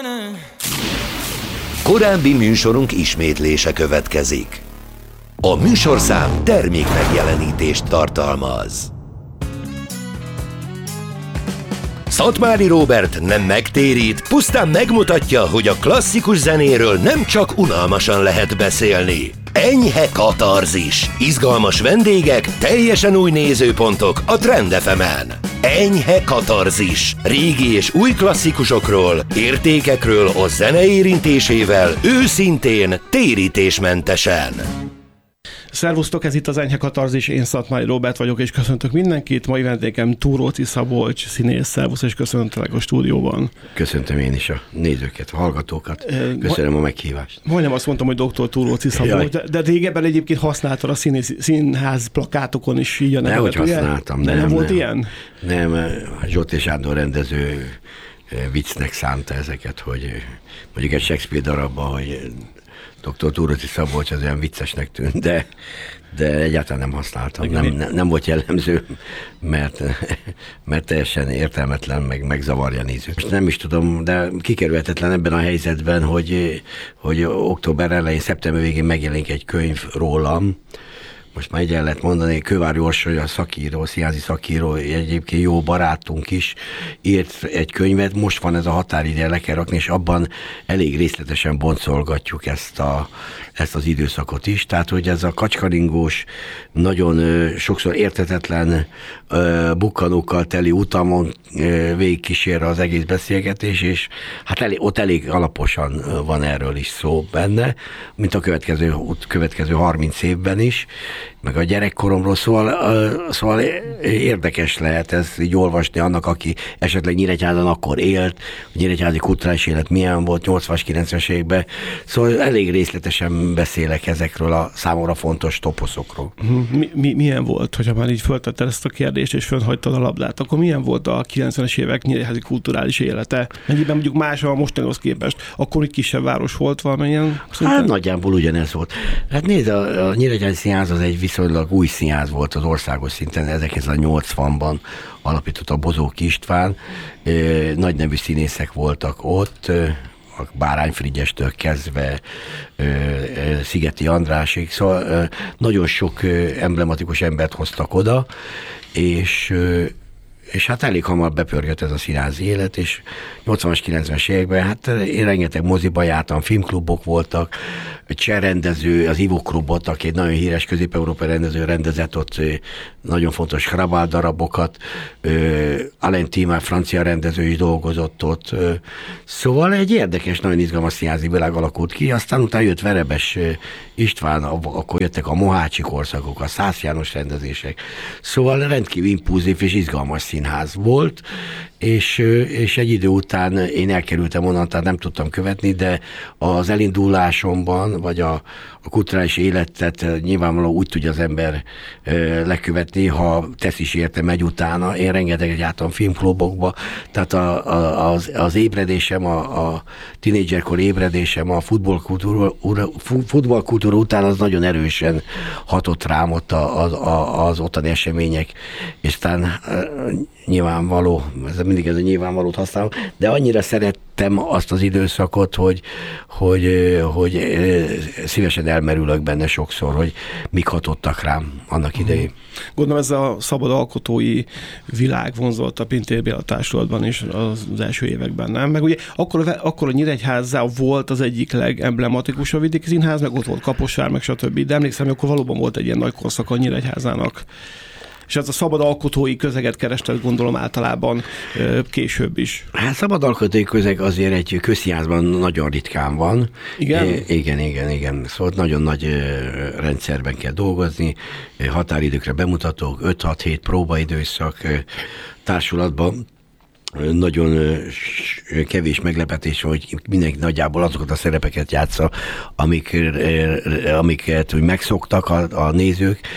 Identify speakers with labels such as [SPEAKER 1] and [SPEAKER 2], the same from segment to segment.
[SPEAKER 1] Korábbi műsorunk ismétlése következik. A műsorszám termék megjelenítést tartalmaz. Szatmári Róbert nem megtérít, pusztán megmutatja, hogy a klasszikus zenéről nem csak unalmasan lehet beszélni. Enyhe katarzis, izgalmas vendégek, teljesen új nézőpontok a Trend FM-en. Enyhe katarzis, régi és új klasszikusokról, értékekről a zene érintésével, őszintén, térítésmentesen.
[SPEAKER 2] Szervusztok, ez itt az Enyhe Katarzis, én Szatmári Róbert vagyok, és köszöntök mindenkit. Mai vendégem Túróczi Szabolcs, színész. Szervusz, és köszöntelek a stúdióban.
[SPEAKER 3] Köszöntöm én is a nézőket, a hallgatókat. Köszönöm a meghívást.
[SPEAKER 2] Majdnem azt mondtam, hogy dr. Túróczi Szabolcs, de régebben egyébként használtad a színház plakátokon is így a nevet.
[SPEAKER 3] Nehogy használtam,
[SPEAKER 2] nem volt ilyen?
[SPEAKER 3] Nem, Zsolt és Sándor rendező viccnek szánta ezeket, hogy mondjuk egy Shakespeare darabban, hogy Dr. Túróczi Szabolcs az olyan viccesnek tűnt, de egyáltalán nem használtam. Nem volt jellemző, mert teljesen értelmetlen, meg zavarja nézőt. Nem is tudom, de kikerülhetetlen ebben a helyzetben, hogy október elején, szeptember végén megjelenik egy könyv rólam. Most már így el lehet mondani, Kővári Orsoly, a szakíró, színházi szakíró, egyébként jó barátunk is írt egy könyvet, most van ez a határideje, le kell rakni, és abban elég részletesen boncolgatjuk ezt az időszakot is. Tehát, hogy ez a kacskaringós, nagyon sokszor érthetetlen bukkanókkal teli utamon végigkísér az egész beszélgetés, és hát ott elég alaposan van erről is szó benne, mint a következő 30 évben is, meg a gyerekkoromról, szóval érdekes lehet ez így olvasni annak, aki esetleg Nyíregyházan akkor élt, a nyíregyházi kulturális élet milyen volt 80-as, 90-es években, szóval elég részletesen beszélek ezekről a számomra fontos toposzokról.
[SPEAKER 2] Milyen volt, hogyha már így föltetted ezt a kérdést, és fölhagytad a labdát, akkor milyen volt a 90-es évek nyíregyházi kulturális élete? Mennyiben mondjuk más a mostanihoz képest? Akkor egy kisebb város volt valamilyen szinten?
[SPEAKER 3] Hát nagyjából ugyanez volt. Hát nézd, a Nyíregyházi Színház az egy viszonylag új színház volt az országos szinten, 1980-ban alapította Bozók István, nagy nevű színészek voltak ott, a Bárány Frigyestől kezdve Szigeti Andrásig, szóval nagyon sok emblematikus embert hoztak oda, és hát elég hamar bepörgött ez a színházi élet, és 80-as, 90-es években, hát én rengeteg moziba jártam, filmklubok voltak, cseh rendező, az Ivo Klubot, aki egy nagyon híres közép-európai rendező, rendezett ott nagyon fontos Hrabal darabokat, Alain Timár francia rendező is dolgozott ott, szóval egy érdekes, nagyon izgalmas színházi világ alakult ki, aztán utána jött Verebes István, akkor jöttek a Mohácsi korszakok, a Szász János rendezések, szóval rendkívül impulzív és izgalmas színház volt, és egy idő után én elkerültem onnan, tehát nem tudtam követni, de az elindulásomban, vagy a kulturális életet nyilvánvalóan úgy tudja az ember lekövetni, ha tesz is érte, megy utána. Én rengeteget jártam filmklubokba, tehát az ébredésem, a tínédzserkor ébredésem, a futballkultúra után az nagyon erősen hatott rám ott az ottani események, és aztán nyilvánvaló, mindig ez a nyilvánvalót használom, de annyira szerettem azt az időszakot, hogy szívesen elmerülök benne sokszor, hogy mik hatottak rám annak idején.
[SPEAKER 2] Gondolom ez a szabad alkotói világ vonzott a Pintér Béla Társulatban is az első években, nem? Meg ugye akkor a Nyíregyházzá volt az egyik legemblematikusabb vidéki színház, meg ott volt Kaposvár, meg stb. De emlékszem, hogy akkor valóban volt egy ilyen nagy korszak a Nyíregyházának. És ez a szabad alkotói közeget kerested, gondolom általában később is.
[SPEAKER 3] Hát szabad alkotói közeg azért egy közszínházban nagyon ritkán van.
[SPEAKER 2] Igen?
[SPEAKER 3] Igen. Szóval nagyon nagy rendszerben kell dolgozni, határidőkre bemutatók, 5-6-7 próbaidőszak társulatban. Nagyon kevés meglepetés, hogy mindenki nagyjából azokat a szerepeket játsza, amiket úgy megszoktak a nézők,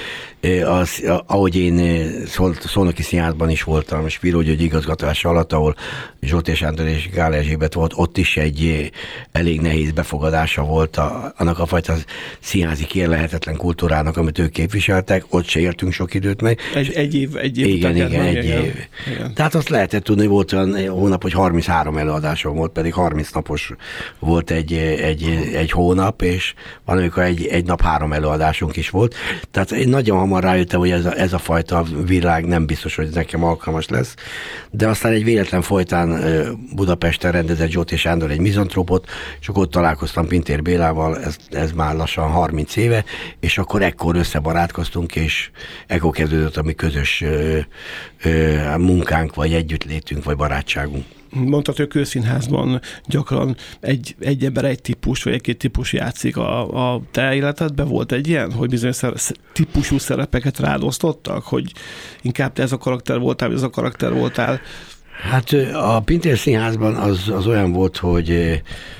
[SPEAKER 3] ahogy én Szolnoki Színházban is voltam, Spiró György igazgatása alatt, ahol Zsolt Sándor és Gál Erzsébet volt, ott is egy elég nehéz befogadása volt annak a fajta színházi kérlehetetlen kultúrának, amit ők képviseltek, ott se értünk sok időt meg.
[SPEAKER 2] Egy év
[SPEAKER 3] igen, egy év. Tehát azt lehetett tudni, volt olyan hónap, hogy 33 előadásom volt, pedig 30 napos volt egy hónap, és valamikor egy nap 3 előadásunk is volt. Tehát én nagyon hamar rájöttem, hogy ez a fajta világ nem biztos, hogy nekem alkalmas lesz, de aztán egy véletlen folytán Budapesten rendezett Zsolt Sándor egy mizantrópot, és akkor ott találkoztam Pintér Bélával, ez már lassan 30 éve, és ekkor összebarátkoztunk, és ekkor kezdődött a mi közös munkánk, vagy együttlétünk, vagy barátságunk.
[SPEAKER 2] Mondtad, hogy a Kőszínházban gyakran egy ember, egy típus, vagy egy-két típus játszik. A te életedben volt egy ilyen, hogy bizonyos típusú szerepeket rád osztottak, hogy inkább te ez a karakter voltál, vagy ez a karakter voltál?
[SPEAKER 3] Hát a Pintér Színházban az olyan volt, hogy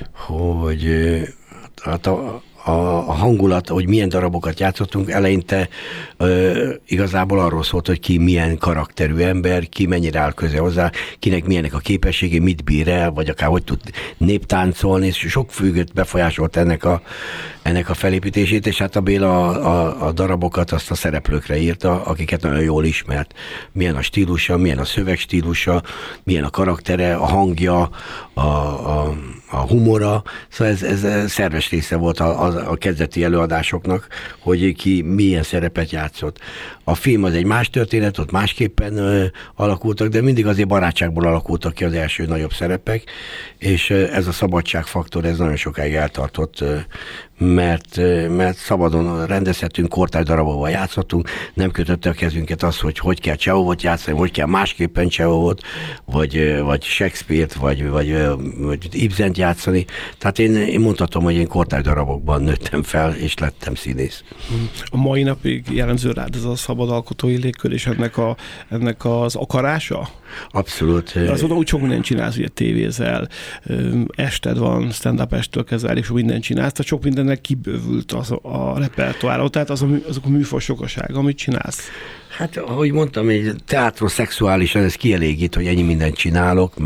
[SPEAKER 3] a hangulat, hogy milyen darabokat játszottunk, eleinte igazából arról szólt, hogy ki milyen karakterű ember, ki mennyire áll közel hozzá, kinek milyenek a képességé, mit bír el, vagy akár hogy tud néptáncolni, és sok függött befolyásolt ennek a felépítését, és hát a Béla a darabokat azt a szereplőkre írta, akiket nagyon jól ismert. Milyen a stílusa, milyen a szövegstílusa, milyen a karaktere, a hangja, a humora, szóval ez szerves része volt a kezdeti előadásoknak, hogy ki milyen szerepet játszott. A film az egy más történet, ott másképpen alakultak, de mindig azért barátságból alakultak ki az első nagyobb szerepek, és ez a szabadságfaktor, ez nagyon sokáig eltartott, mert szabadon rendezhetünk, kortárs darabokban játszhatunk, nem kötötte a kezünket az, hogy kell Csehovot játszani, hogy kell másképpen Csehovot, vagy Shakespeare-t, vagy Ibsent játszani. Tehát én mondhatom, hogy én kortárs darabokban nőttem fel, és lettem színész.
[SPEAKER 2] A mai napig jellemző rád ez a szabad alkotói légkör, és ennek az akarása?
[SPEAKER 3] Abszolút.
[SPEAKER 2] Azon úgy sok mindent csinálsz, ugye tévézel, ested van, stand-up estől kezdve, és mindent csinálsz, tehát sok mindennek kibővült a repertoárod, tehát azok a műfaj sokasága, amit csinálsz.
[SPEAKER 3] Hát, ahogy mondtam, egy teátroszexuálisan ez kielégít, hogy ennyi mindent csinálok,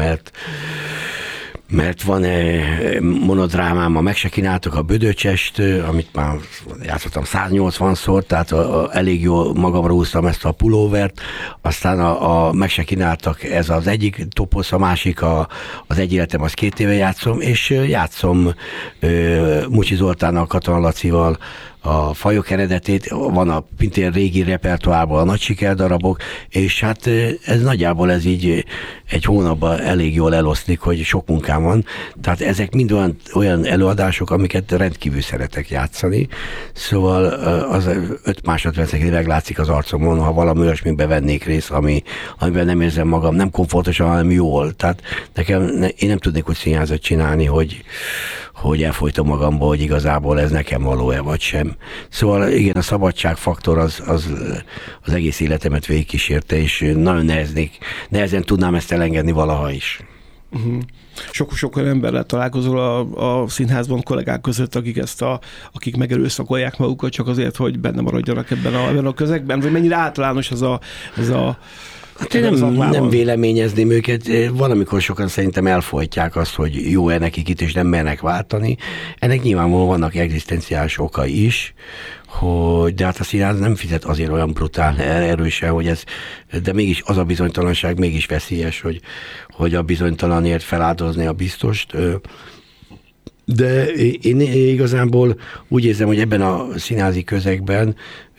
[SPEAKER 3] mert van monodrámám, meg se kínáltak a Bödöcsest, amit már játszottam 180-szor, tehát elég jól magamra húztam ezt a pulóvert, aztán meg se kínáltak, ez az egyik toposz, a másik az egy életem, az 2 éve játszom, és játszom Mucsi Zoltánnal, Katona Lacival a Fajok eredetét, van a Pintér régi repertoárban a nagy sikerdarabok, és hát ez nagyjából ez így egy hónapban elég jól eloszlik, hogy sok munkám van. Tehát ezek mind olyan előadások, amiket rendkívül szeretek játszani. Szóval az 5 másodpercekig meglátszik az arcomon, ha valami olyasmiben vennék részt, amiben nem érzem magam nem komfortosan, hanem jól. Tehát én nem tudnék úgy színházat csinálni, hogy elfolytom magamba, hogy igazából ez nekem való-e vagy sem. Szóval igen, a szabadságfaktor az egész életemet végigkísérte, és nagyon nehezen tudnám ezt elengedni valaha is.
[SPEAKER 2] Uh-huh. Sok olyan emberrel találkozol a színházban kollégák között, akik megerőszakolják magukat csak azért, hogy benne maradjanak ebben a közegben, vagy mennyire általános ez a
[SPEAKER 3] Hát én nem véleményezném őket. Valamikor sokan szerintem elfojtják azt, hogy jó-e nekik itt, és nem mernek váltani. Ennek nyilvánvalóan vannak egzisztenciális okai is, de hát a színház nem fizet azért olyan brutál erősen, de mégis az a bizonytalanság mégis veszélyes, hogy a bizonytalanért feláldozni a biztost. De én igazából úgy érzem, hogy ebben a színházi közegben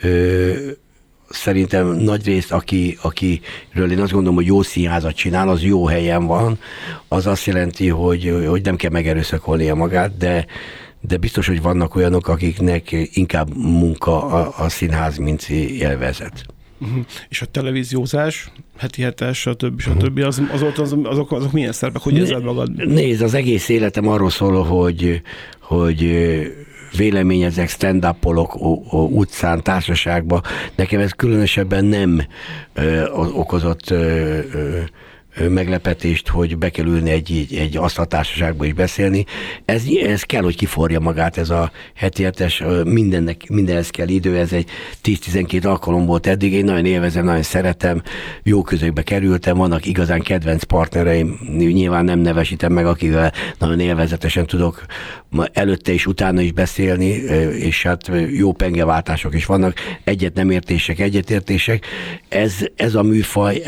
[SPEAKER 3] szerintem nagy részt, akiről én azt gondolom, hogy jó színházat csinál, az jó helyen van, az azt jelenti, hogy nem kell megerőszakolnia magát, de biztos, hogy vannak olyanok, akiknek inkább munka a színház, mint élvezet.
[SPEAKER 2] Uh-huh. És a televíziózás, heti hetes, stb. Azok milyen szerepek? Hogy érzed magad?
[SPEAKER 3] Nézd, az egész életem arról szól, hogy véleményezek, stand-upolok utcán, társaságban. Nekem ez különösebben nem okozott meglepetést, hogy be kell ülni egy asztaltársaságba is beszélni. Ez kell, hogy kiforja magát, ez a heti hetes, mindenhez kell idő, ez egy 10-12 alkalom volt eddig, én nagyon élvezem, nagyon szeretem, jó közökbe kerültem, vannak igazán kedvenc partnereim, nyilván nem nevesítem meg, akivel nagyon élvezetesen tudok előtte és utána is beszélni, és hát jó pengeváltások is vannak, egyetértések. Ez a műfaj,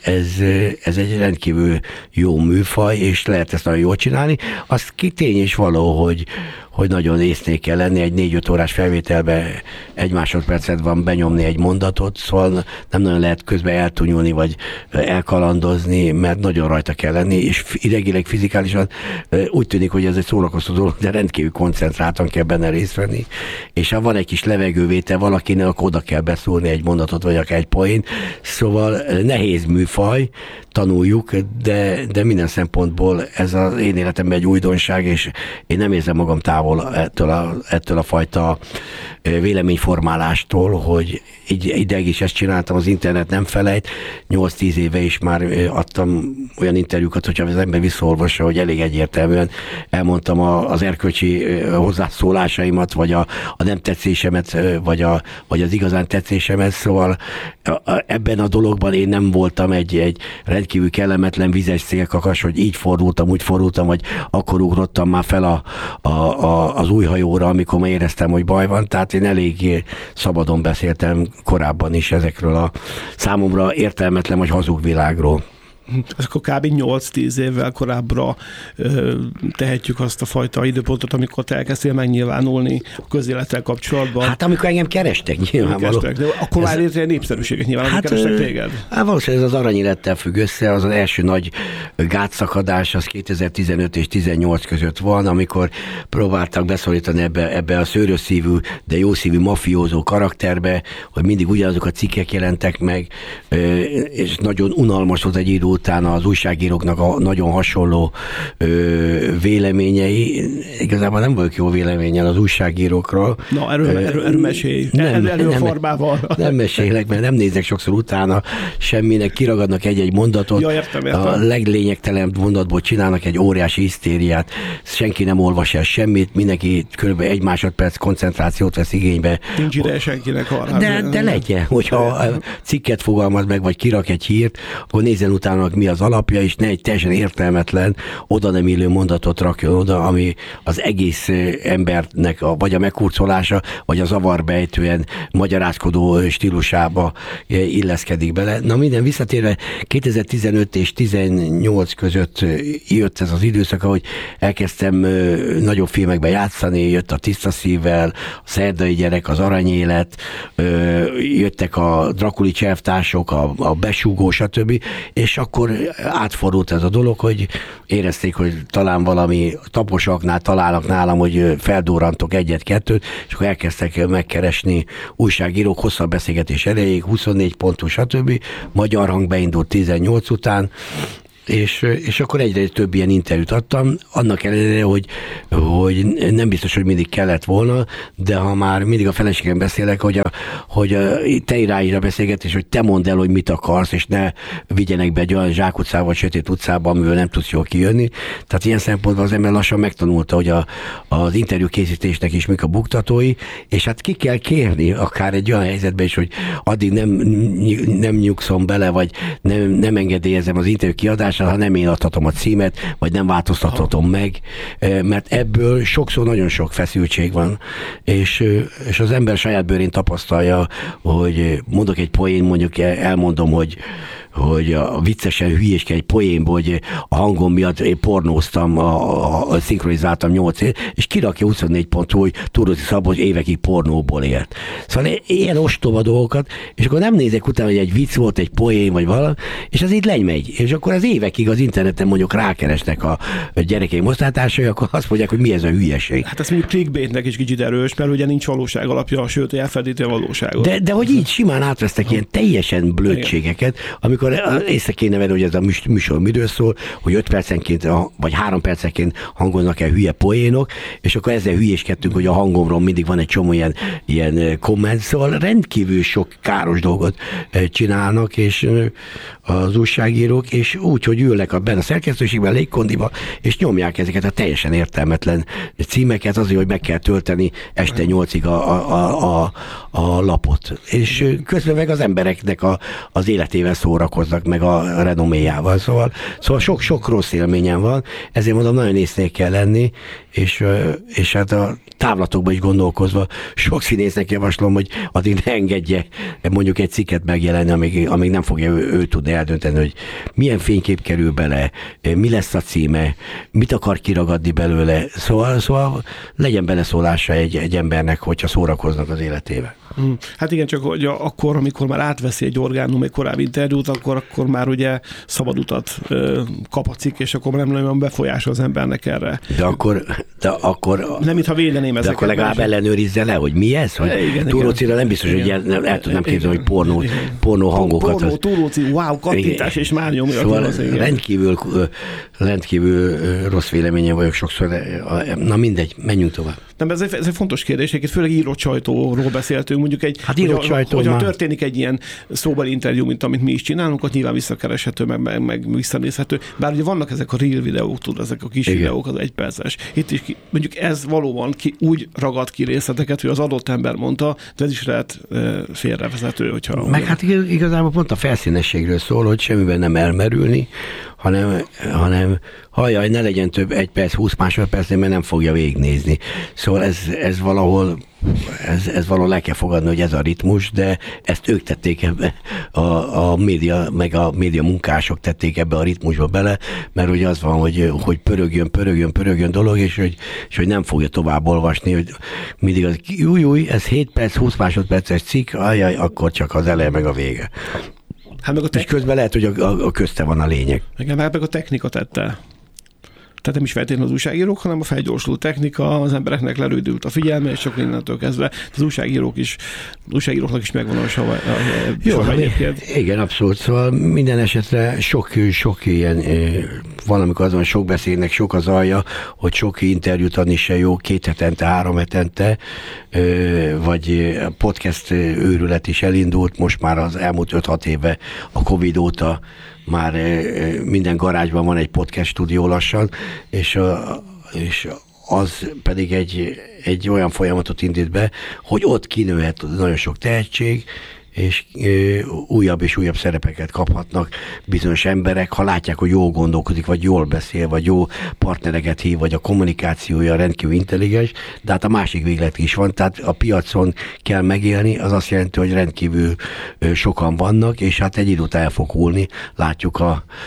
[SPEAKER 3] ez egy rendkívül jó műfaj, és lehet ezt nagyon jól csinálni. Az tény és való, hogy nagyon észnél kell lenni, egy 4-5 órás felvételbe 1 másodpercet van benyomni egy mondatot, szóval nem nagyon lehet közben eltunyulni, vagy elkalandozni, mert nagyon rajta kell lenni, és idegileg, fizikálisan úgy tűnik, hogy ez egy szórakoztató dolog, de rendkívül koncentráltan kell benne részt venni, és ha van egy kis levegővétel valakinek, akkor oda kell beszúrni egy mondatot, vagy akár egy poént, szóval nehéz műfaj, tanuljuk, de minden szempontból ez az én életemben egy újdonság, és én nem érzem magam távol ettől a fajta véleményformálástól, hogy ideig is ezt csináltam, az internet nem felejt, 8-10 éve is már adtam olyan interjúkat, hogyha az ember visszaolvassa, hogy elég egyértelműen elmondtam az erkölcsi hozzászólásaimat, vagy a nem tetszésemet, vagy az igazán tetszésemet, szóval ebben a dologban én nem voltam egy rendkívül kellemetlen vizes szélkakas, hogy így fordultam, úgy fordultam, vagy akkor ugrottam már fel az új hajóra, amikor már éreztem, hogy baj van, tehát én elég szabadon beszéltem korábban is ezekről a számomra értelmetlen vagy hazug világról.
[SPEAKER 2] Ez akkor kb. 8-10 évvel korábbra tehetjük azt a fajta időpontot, amikor te elkezdtél megnyilvánulni a közélettel kapcsolatban.
[SPEAKER 3] Hát amikor engem kerestek nyilvánvalóan.
[SPEAKER 2] Akkor már létre népszerűséget nyilván, kerestek téged?
[SPEAKER 3] Hát valószínűleg ez az aranyélettel függ össze, az első nagy gátszakadás az 2015 és 2018 között van, amikor próbáltak beszorítani ebbe a szőrös szívű, de jó szívű mafiózó karakterbe, hogy mindig ugyanazok a cikkek jelentek meg, és nagyon unalmas volt egy idő után az újságíróknak a nagyon hasonló véleményei. Igazából nem vagyok jó véleményen az újságírókról.
[SPEAKER 2] Na, erről mesélj.
[SPEAKER 3] Nem mesélek, mert nem nézek sokszor utána semminek, kiragadnak egy-egy mondatot.
[SPEAKER 2] Ja, értem.
[SPEAKER 3] A leglényegtelenebb mondatból csinálnak egy óriási hisztériát. Senki nem olvas el semmit, mindenki kb. 1 másodperc koncentrációt vesz igénybe.
[SPEAKER 2] Nincs ideje senkinek arra.
[SPEAKER 3] De legyen, hogyha cikket fogalmaz meg, vagy kirak egy hírt, akkor nézzen utána, mi az alapja, és ne egy teljesen értelmetlen, oda nem illő mondatot rakjon oda, ami az egész embernek vagy a megkurcolása, vagy a zavarbejtően magyarázkodó stílusába illeszkedik bele. Na minden visszatérve, 2015 és 2018 között jött ez az időszak, ahogy elkezdtem nagyobb filmekben játszani, jött a Tiszta szívvel, a Szerdai gyerek, az Aranyélet, jöttek a Drakuli cselvtársok, a Besúgó, stb. És akkor átfordult ez a dolog, hogy érezték, hogy talán valami taposaknál találnak nálam, hogy feldurrantok 1-2, és akkor elkezdtek megkeresni újságírók, hosszabb beszélgetés elejéig, 24 pontos, stb. Magyar Hang beindult 18 után, és akkor egyre több ilyen interjút adtam, annak ellenére, hogy nem biztos, hogy mindig kellett volna, de ha már mindig a feleségem beszélek, hogy te irányra beszélgetés, hogy te mondd el, hogy mit akarsz, és ne vigyenek be egy olyan zsákutcába vagy sötét utcába, amiből nem tudsz jól kijönni. Tehát ilyen szempontból az ember lassan megtanulta, hogy az interjú készítésnek is mik a buktatói, és hát ki kell kérni akár egy olyan helyzetben is, hogy addig nem nyugszom bele, vagy nem engedélyezem az interjú kiadását, ha nem én adhatom a címet, vagy nem változtathatom meg, mert ebből sokszor nagyon sok feszültség van, és az ember saját bőrén tapasztalja, hogy mondok egy poén, mondjuk elmondom, hogy a viccesen hülyéskedj egy poénból, hogy a hangom miatt én pornóztam, szinkronizáltam 8 év, és kirakja 24 pontú, hogy Túróci Szabolcs évekig pornóból élt. Szóval ilyen ostoba dolgokat, és akkor nem nézek utána, hogy egy vicc volt, egy poén, vagy valami, és az így lemegy. És akkor az évekig az interneten mondjuk rákeresnek a gyerekeim osztálytársai, akkor azt mondják, hogy mi ez a hülyeség.
[SPEAKER 2] Hát ez mondjuk clickbaitnek is kicsit erős, mert ugye nincs valóság alapja, sőt, elfedíti a valóságot.
[SPEAKER 3] De hogy így simán átvesztek ilyen teljesen blödségeket, amikor észre kéne venni, hogy ez a műsor miről szól, hogy 5 percenként vagy 3 percenként hangolnak el hülye poénok, és akkor ezzel hülyéskedtünk, hogy a hangomról mindig van egy csomó ilyen komment, szóval rendkívül sok káros dolgot csinálnak, és az újságírók, és úgy, hogy ülnek benne a szerkesztőségben, légkondiba, és nyomják ezeket a teljesen értelmetlen címeket azért, hogy meg kell tölteni este 8-ig a lapot. És közben meg az embereknek az életével szórakoznak, meg a renoméjával. Szóval sok rossz élményem van, ezért mondom, nagyon észnél kell lenni, és hát a távlatokban is gondolkozva sok színésznek javaslom, hogy addig ne engedje mondjuk egy cikket megjelenni, amíg nem fogja ő tudni eldönteni, hogy milyen fénykép kerül bele, mi lesz a címe, mit akar kiragadni belőle. Szóval legyen beleszólása egy embernek, hogyha szórakoznak az életével.
[SPEAKER 2] Hát igen, csak hogy akkor, amikor már átveszi egy orgánum egy korábbi interjút, akkor már ugye szabad utat kap a cikk, és akkor nem nagyon befolyásol az embernek erre.
[SPEAKER 3] De akkor
[SPEAKER 2] nem, mintha védeném ezeket.
[SPEAKER 3] De akkor legalább ellenőrizze le, hogy mi ez? Túrócira nem biztos, hogy el tudnám képzelni, hogy pornó hangokat.
[SPEAKER 2] Túróci, wow, kattintás, és már nyomja.
[SPEAKER 3] Szóval rendkívül rossz véleményen vagyok sokszor. Na mindegy, menjünk tovább.
[SPEAKER 2] Nem, ez egy fontos kérdés, főleg írott sajtóról beszéltünk, mondjuk hogyha történik egy ilyen szóbeli interjú, mint amit mi is csinálunk, ott nyilván visszakereshető, meg visszanézhető. Bár ugye vannak ezek a reel videók, ezek a kis videók, az egyperces. Itt is mondjuk ez valóban úgy ragad ki részleteket, hogy az adott ember mondta, de ez is lehet félrevezető, hogyha...
[SPEAKER 3] Meg hát igazából pont a felszínességről szól, hogy semmiben nem elmerülni, hanem hajjaj, ne legyen több 1 perc, 20 másodpercnél, mert nem fogja végignézni. Szóval ez valahol le kell fogadni, hogy ez a ritmus, de ezt ők tették ebbe, a média, meg a média munkások tették ebbe a ritmusba bele, mert ugye az van, hogy pörögjön dolog, és hogy nem fogja tovább olvasni, hogy mindig az, ez 7 perc, 20 másodperces cikk, ajjaj, akkor csak az eleje meg a vége. Hát és közben lehet, hogy a közte van a lényeg.
[SPEAKER 2] Igen, meg a technika tette. Tehát nem is feltétlenül az újságírók, hanem a felgyorsult technika, az embereknek lerődült a figyelme, és csak innentől kezdve az újságíróknak is megvan a sava.
[SPEAKER 3] Jó, igen, abszolút. Szóval minden esetre sok ilyen, valamikor azon sok beszélnek, sok az alja, hogy sok interjút adni se jó, 2 hetente, 3 hetente, vagy podcast őrület is elindult, most már az elmúlt 5-6 éve a Covid óta már minden garázsban van egy podcast stúdió lassan, és az pedig egy olyan folyamatot indít be, hogy ott kinőhet nagyon sok tehetség, és újabb és újabb szerepeket kaphatnak bizonyos emberek, ha látják, hogy jól gondolkodik, vagy jól beszél, vagy jó partnereket hív, vagy a kommunikációja rendkívül intelligens, de hát a másik véglet is van, tehát a piacon kell megélni, az azt jelenti, hogy rendkívül sokan vannak, és hát egy idő után el fog hullni. Látjuk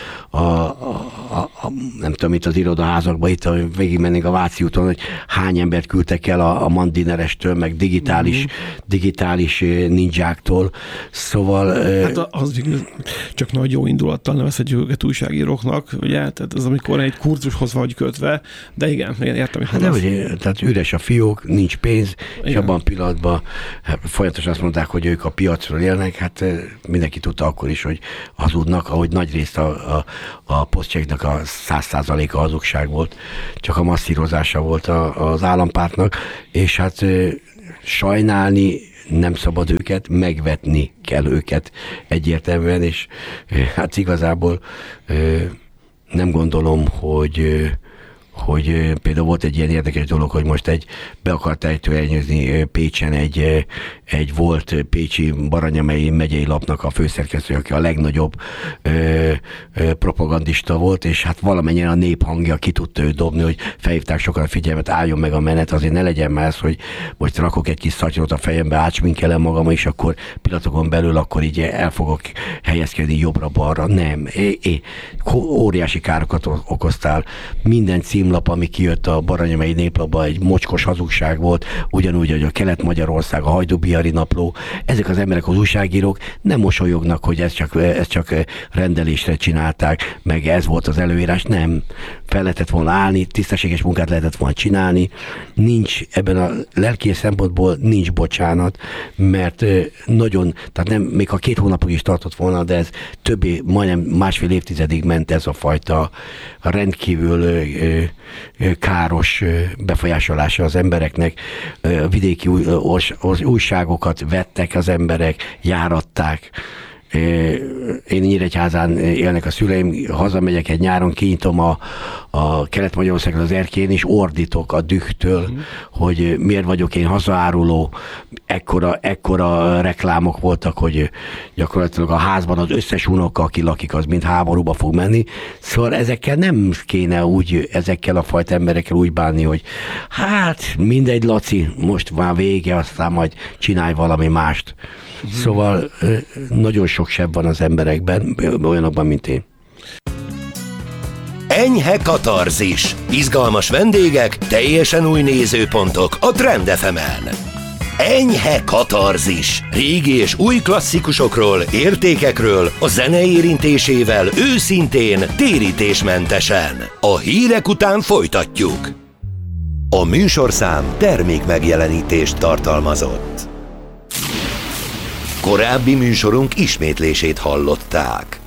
[SPEAKER 3] nem tudom, itt az irodaházakban, itt végigmennénk a Váci úton, hogy hány embert küldtek el a Mandinerestől, meg digitális ninjáktól. Szóval...
[SPEAKER 2] Hát az csak nagy jó indulattal nevezhetjük őket újságíróknak, ugye? Tehát ez amikor egy kurzushoz vagy kötve, de igen, értem, hogy
[SPEAKER 3] tehát üres a fiók, nincs pénz, igen. És abban a pillanatban folyamatosan azt mondták, hogy ők a piacról élnek, hát mindenki tudta akkor is, hogy hazudnak, ahogy nagyrészt a posztjegynek a 100%-a hazugság volt, csak a masszírozása volt az állampártnak, és hát sajnálni nem szabad őket, megvetni kell őket egyértelműen, és hát igazából nem gondolom, hogy például volt egy ilyen érdekes dolog, hogy most be akart elnyőzni Pécsen egy volt pécsi Baranyamei megyei lapnak a főszerkesztő, aki a legnagyobb propagandista volt, és hát valamennyire a néphangja ki tudta őt dobni, hogy felhívták sokan a figyelmet, álljon meg a menet, azért ne legyen már ez, hogy most rakok egy kis szatyrot a fejembe, átsminkelem magam, és akkor pillanatokon belül akkor így el fogok helyezkedni jobbra-balra. Nem. Óriási károkat okoztál. Minden címlap, ami kijött a Baranyamei Néplapba, egy mocskos hazugság volt, ugyanúgy, hogy a Kelet-Magyarország, a Hajdú-Bihari Napló. Ezek az emberek, az újságírók nem mosolyognak, hogy ezt csak rendelésre csinálták, meg ez volt az előírás. Nem. Fel lehetett volna állni, tisztességes munkát lehetett volna csinálni. Nincs ebben a lelki szempontból nincs bocsánat, mert nagyon, tehát nem, még ha 2 hónapig is tartott volna, de ez majdnem másfél évtizedig ment ez a fajta rendkívül káros befolyásolása az embereknek. Vidéki újságokat vettek az emberek, járatták, Én Nyíregyházán élnek a szüleim, hazamegyek egy nyáron, kinyitom a Kelet-Magyarországon az erkén, és ordítok a dühtől, hogy miért vagyok én hazaáruló. Ekkora reklámok voltak, hogy gyakorlatilag a házban az összes unoka, aki lakik, az mind háborúba fog menni. Szóval ezekkel nem kéne úgy, ezekkel a fajta emberekkel úgy bánni, hogy hát mindegy, Laci, most már vége, aztán majd csinálj valami mást. Szóval nagyon sok seb van az emberekben, olyanokban, mint én.
[SPEAKER 1] Enyhe katarzis. Izgalmas vendégek, teljesen új nézőpontok a Trend FM-en. Enyhe katarzis. Régi és új klasszikusokról, értékekről, a zene érintésével őszintén, térítésmentesen. A hírek után folytatjuk. A műsorszám termékmegjelenítést tartalmazott. Korábbi műsorunk ismétlését hallották.